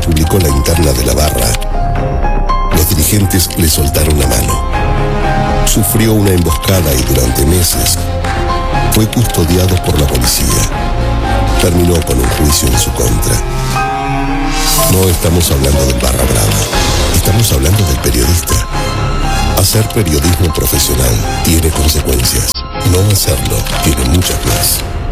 publicó la interna de la barra, los dirigentes le soltaron la mano. Sufrió una emboscada y durante meses fue custodiado por la policía. Terminó con un juicio en su contra. No estamos hablando del barra brava, estamos hablando del periodista. Hacer periodismo profesional tiene consecuencias. No hacerlo tiene muchas más.